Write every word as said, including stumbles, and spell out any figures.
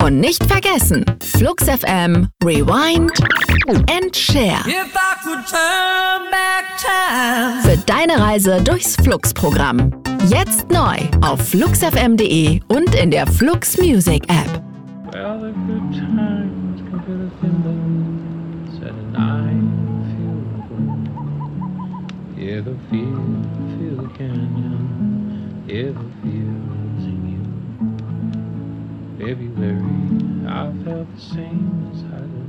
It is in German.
Und nicht vergessen, Flux F M, Rewind and Share. If I could turn back time. Für deine Reise durchs Flux-Programm. Jetzt neu auf flux f m punkt d e und in der Flux Music App. Well, the good times can feel the thimbles at a night feel the wind. Yeah, the feel, feel the canyon. Yeah, the feels in you. February, I felt the same as I did.